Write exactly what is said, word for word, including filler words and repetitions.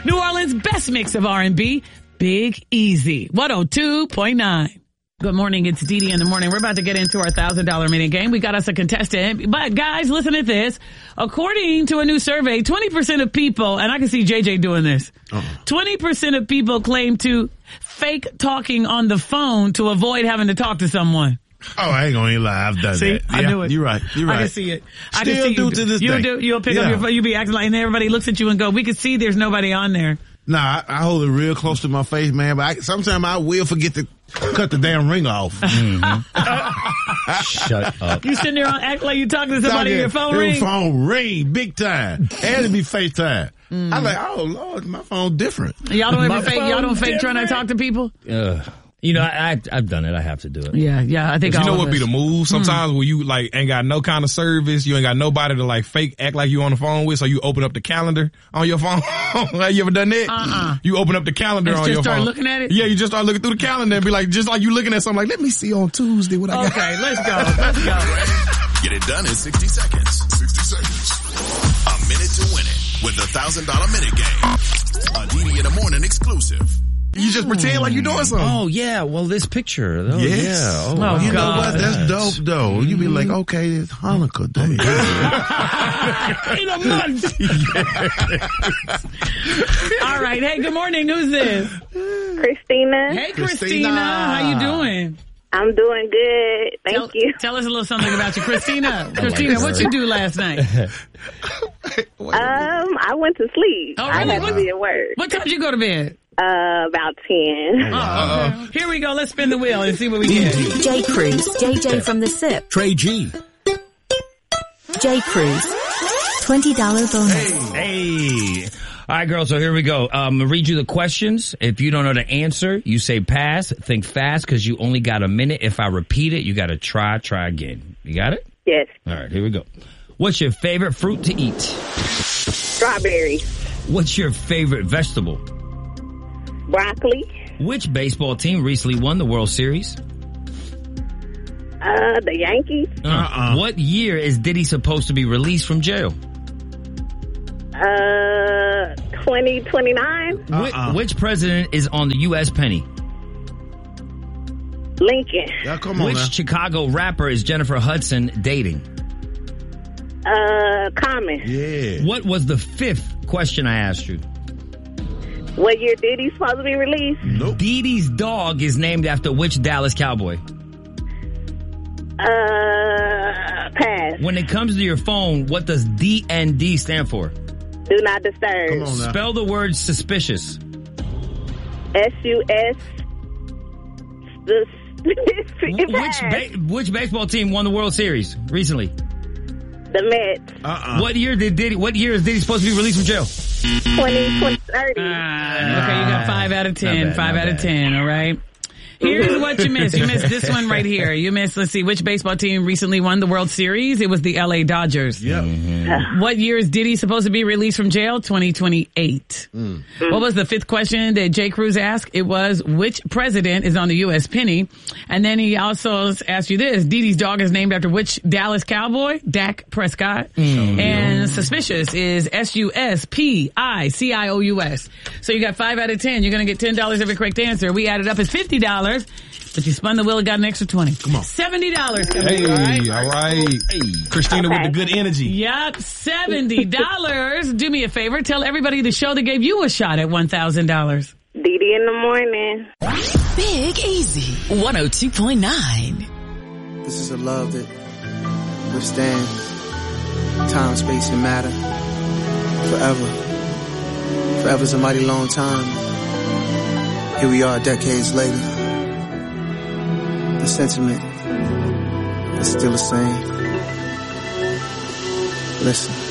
New Orleans' best mix of R and B, Big Easy. one oh two point nine. Good morning. It's Dee Dee in the morning. We're about to get into our one thousand dollars minute game. We got us a contestant. But guys, listen to this. According to a new survey, twenty percent of people, and I can see J J doing this, uh-huh. twenty percent of people claim to fake talking on the phone to avoid having to talk to someone. Oh, I ain't gonna even lie. I've done see, that. I yeah, knew it. You're right. You're right. I can see it. I Still can see do you to this you'll day. Do, you'll pick yeah. up your phone. You'll be acting like, and everybody looks at you and go, we can see there's nobody on there. Nah, I, I hold it real close to my face, man, but I, sometimes I will forget to cut the damn ring off. Mm-hmm. Shut up. You sitting there and act like you talking to somebody and your phone ring? Your phone ring big time. And it be FaceTime. Mm. I'm like, oh Lord, my phone different. Y'all don't ever fake, y'all don't fake different. trying to talk to people? Uh, you know, I, I, I've done it. I have to do it. Yeah, yeah, I think you all know of what us. be the move sometimes mm. where you like ain't got no kind of service, you ain't got nobody to like fake act like you on the phone with, so you open up the calendar on your phone. Have you ever done that? Uh-uh. You open up the calendar and on just your start phone. looking at it? Yeah, you just start looking through the calendar and be like, just like you looking at something like, let me see on Tuesday what I got. Okay, let's go. Let's go. Get it done in sixty seconds. sixty seconds. A minute to win it with the one thousand dollars minute game. A Dee Dee in the morning exclusive. You just pretend like you're doing something. Oh, yeah. Well, this picture. Oh, yes. Yeah. Oh, oh wow. You know God. what? That's dope, though. Mm-hmm. You be like, okay, it's Hanukkah Day. In a month. All right. Hey, good morning. Who's this? Christina. Hey, Christina. Christina. How you doing? I'm doing good. Thank tell, you. Tell us a little something about you. Christina. Christina, what you do last night? Um, I went to sleep. Oh, I really? had What, to be at work. what time did you go to bed? Uh, about ten. Oh, okay. Here we go. Let's spin the wheel and see what we get. J. Cruz, J J from the S I P. Trey G. J. Cruz, twenty dollars bonus. Hey. All right, girls, so here we go. Um, I'll read you the questions. If you don't know the answer, you say pass. Think fast because you only got a minute. If I repeat it, you got to try, try again. You got it? Yes. All right, here we go. What's your favorite fruit to eat? Strawberry. What's your favorite vegetable? Broccoli. Which baseball team recently won the World Series? Uh, the Yankees. Uh-uh. What year is Diddy supposed to be released from jail? Uh, twenty twenty-nine. Uh-uh. Which, which president is on the U S penny? Lincoln. Yeah, come on Which now. Chicago rapper is Jennifer Hudson dating? Uh, Common. Yeah. What was the fifth question I asked you? What year did he supposed to be released? Nope. Dee Dee's dog is named after which Dallas Cowboy? Uh, pass. When it comes to your phone, what does D N D stand for? Do not disturb. Come on now. Spell the word suspicious. S U S. Which ba- which baseball team won the World Series recently? The Mets. Uh-uh. What year did Diddy? What year is Diddy supposed to be released from jail? twenty, twenty, thirty. Ah, okay, you got five out of ten. bad, five not out of bad. ten, all right? Here's what you missed. You missed this one right here. You missed, let's see, which baseball team recently won the World Series? It was the L A Dodgers. Yep. Mm-hmm. What year is Diddy supposed to be released from jail? twenty twenty-eight. Mm. What was the fifth question that J. Cruz asked? It was, which president is on the U S penny? And then he also asked you this. Diddy's dog is named after which Dallas Cowboy? Dak Prescott. Mm. And suspicious is S U S P I C I O U S. So you got five out of ten. You're going to get ten dollars every correct answer. We added up as fifty dollars. But you spun the wheel and got an extra twenty. Come on. seventy dollars. Hey, all right. All right. Hey. Christina Okay. with the good energy. Yup, seventy dollars. Do me a favor. Tell everybody the show that gave you a shot at one thousand dollars. Dee Dee in the morning. Big Easy, one oh two point nine. This is a love that withstands time, space, and matter forever. Forever's a mighty long time. Here we are decades later. The sentiment is still the same. Listen.